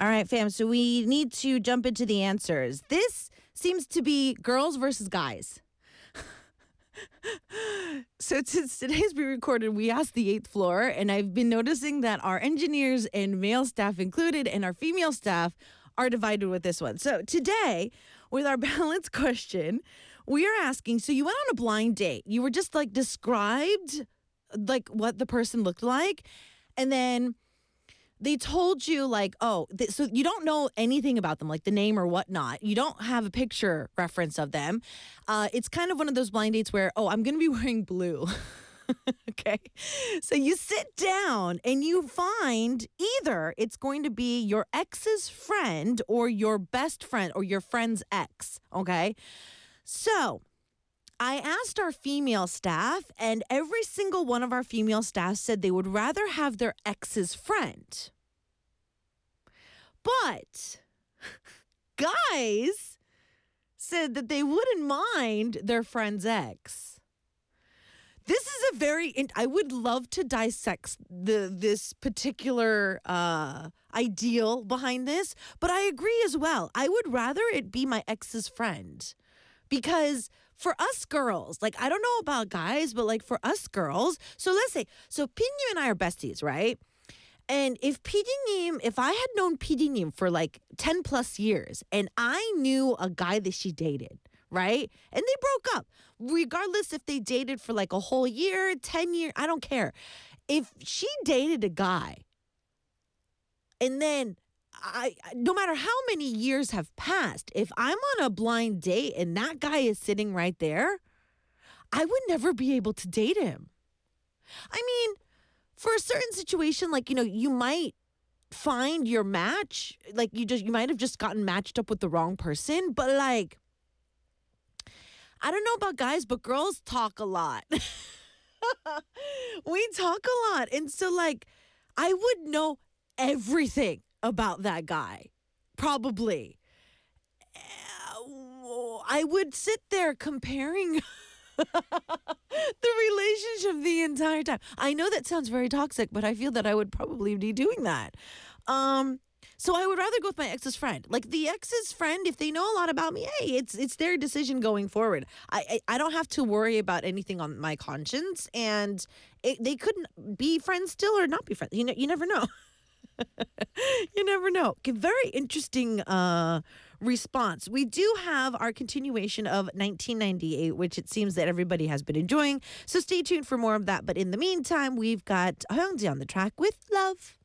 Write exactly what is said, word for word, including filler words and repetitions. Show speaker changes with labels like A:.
A: All right, fam. So we need to jump into the answers. This seems to be girls versus guys. So since today's being recorded, we asked the eighth floor, and I've been noticing that our engineers and male staff included and our female staff are divided with this one. So today, with our balance question, we are asking, so you went on a blind date. You were just like described like what the person looked like, and then they told you like, oh, th- so you don't know anything about them, like the name or whatnot. You don't have a picture reference of them. Uh, it's kind of one of those blind dates where, oh, I'm going to be wearing blue. Okay. So you sit down and you find either it's going to be your ex's friend or your best friend or your friend's ex. Okay. So I asked our female staff, and every single one of our female staff said they would rather have their ex's friend. But guys said that they wouldn't mind their friend's ex. This is a very, I would love to dissect the this particular uh, ideal behind this, but I agree as well. I would rather it be my ex's friend. Because for us girls, like, I don't know about guys, but like for us girls, so let's say, so Pinyu and I are besties, right? And if Pidinim, if I had known Pidinim for like ten plus years and I knew a guy that she dated, right? And they broke up, regardless if they dated for like a whole year, ten years, I don't care. If she dated a guy and then I, no matter how many years have passed, if I'm on a blind date and that guy is sitting right there, I would never be able to date him. I mean, for a certain situation, like, you know, you might find your match, like you just, you might have just gotten matched up with the wrong person, but like, I don't know about guys, but girls talk a lot. We talk a lot. And so like, I would know everything about that guy, probably. I would sit there comparing the relationship the entire time. I know that sounds very toxic, but I feel that I would probably be doing that. Um, so I would rather go with my ex's friend. Like the ex's friend, if they know a lot about me, hey, it's it's their decision going forward. I I, I don't have to worry about anything on my conscience, and it, they couldn't be friends still or not be friends. You know, you never know. You never know. Okay, very interesting uh, response. We do have our continuation of nineteen ninety-eight, which it seems that everybody has been enjoying. So stay tuned for more of that. But in the meantime, we've got Hyungji on the track with Love.